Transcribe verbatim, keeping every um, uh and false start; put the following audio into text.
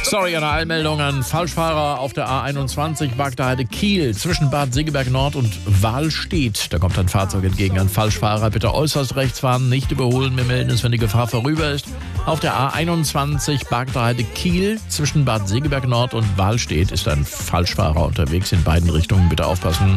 Sorry an der Eilmeldung an Falschfahrer auf der A einundzwanzig Bagdaheide Kiel zwischen Bad Segeberg Nord und Wahlstedt. Da kommt ein Fahrzeug entgegen. An Falschfahrer bitte äußerst rechts fahren, nicht überholen. Wir melden es, wenn die Gefahr vorüber ist. Auf der A einundzwanzig Bagdaheide Kiel zwischen Bad Segeberg Nord und Wahlstedt ist ein Falschfahrer unterwegs in beiden Richtungen. Bitte aufpassen.